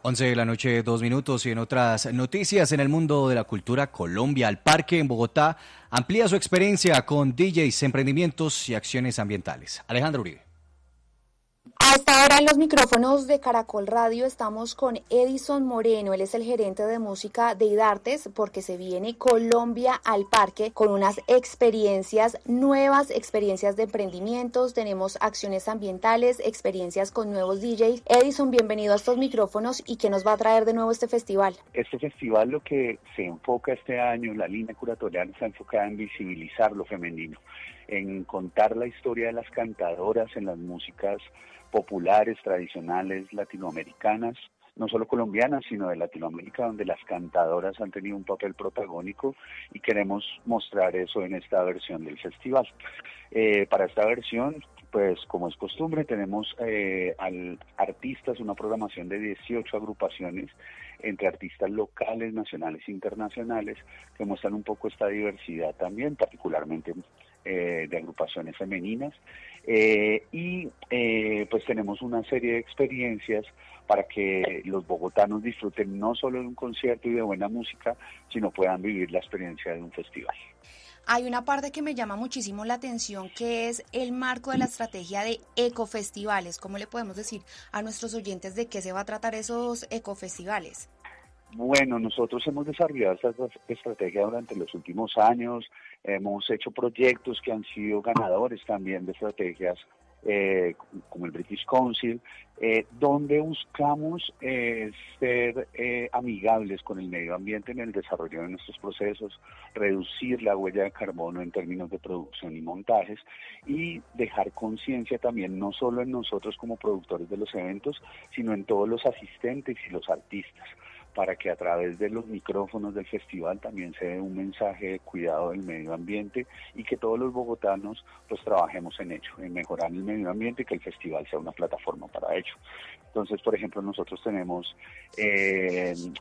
11 de la noche, 2 minutos, y en otras noticias en el mundo de la cultura, Colombia, el Parque en Bogotá amplía su experiencia con DJs, emprendimientos y acciones ambientales. Alejandro Uribe. A esta hora en los micrófonos de Caracol Radio estamos con Edison Moreno, él es el gerente de música de IDARTES, porque se viene Colombia al Parque con unas experiencias nuevas, experiencias de emprendimientos, tenemos acciones ambientales, experiencias con nuevos DJs. Edison, bienvenido a estos micrófonos, ¿y qué nos va a traer de nuevo este festival? Este festival lo que se enfoca este año, la línea curatorial está enfocada en visibilizar lo femenino, en contar la historia de las cantadoras en las músicas populares, tradicionales, latinoamericanas, no solo colombianas, sino de Latinoamérica, donde las cantadoras han tenido un papel protagónico y queremos mostrar eso en esta versión del festival. Para esta versión, pues como es costumbre, tenemos artistas, una programación de 18 agrupaciones entre artistas locales, nacionales e internacionales, que muestran un poco esta diversidad también, particularmente de agrupaciones femeninas, pues tenemos una serie de experiencias para que los bogotanos disfruten no solo de un concierto y de buena música, sino puedan vivir la experiencia de un festival. Hay una parte que me llama muchísimo la atención, que es el marco de la estrategia de ecofestivales. ¿Cómo le podemos decir a nuestros oyentes de qué se va a tratar esos ecofestivales? Bueno, nosotros hemos desarrollado esta estrategia durante los últimos años, hemos hecho proyectos que han sido ganadores también de estrategias como el British Council, donde buscamos ser amigables con el medio ambiente en el desarrollo de nuestros procesos, reducir la huella de carbono en términos de producción y montajes y dejar conciencia también no solo en nosotros como productores de los eventos, sino en todos los asistentes y los artistas, para que a través de los micrófonos del festival también se dé un mensaje de cuidado del medio ambiente y que todos los bogotanos pues trabajemos en ello, en mejorar el medio ambiente y que el festival sea una plataforma para ello. Entonces, por ejemplo, nosotros tenemos